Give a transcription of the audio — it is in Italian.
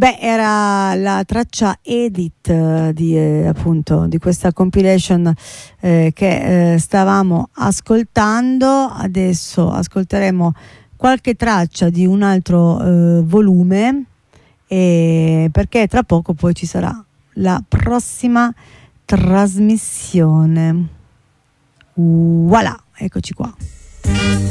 Beh, era la traccia edit appunto di questa compilation che stavamo ascoltando. Adesso ascolteremo qualche traccia di un altro volume, perché tra poco poi ci sarà la prossima trasmissione. Voilà, eccoci qua.